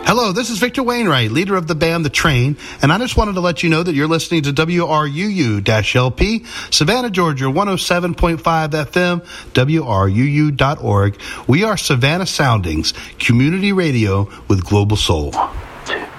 Hello, this is Victor Wainwright, leader of the band The Train, and I just wanted to let you know that you're listening to WRUU-LP, Savannah, Georgia, 107.5 FM, WRUU.org. We are Savannah Soundings, community radio with global soul.